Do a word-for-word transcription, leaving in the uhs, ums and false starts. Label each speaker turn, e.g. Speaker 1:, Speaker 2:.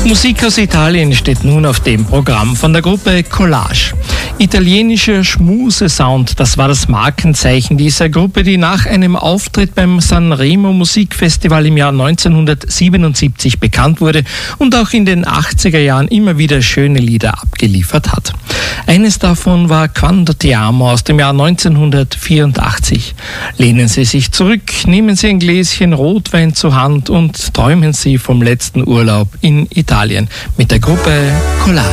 Speaker 1: Musik aus Italien steht nun auf dem Programm von der Gruppe Collage. Italienischer Schmuse-Sound, das war das Markenzeichen dieser Gruppe, die nach einem Auftritt beim Sanremo Musikfestival im Jahr neunzehnhundertsiebenundsiebzig bekannt wurde und auch in den achtziger Jahren immer wieder schöne Lieder abgeliefert hat. Eines davon war Quando ti amo aus dem Jahr neunzehnhundertvierundachtzig. Lehnen Sie sich zurück, nehmen Sie ein Gläschen Rotwein zur Hand und träumen Sie vom letzten Urlaub in Italien mit der Gruppe Collage.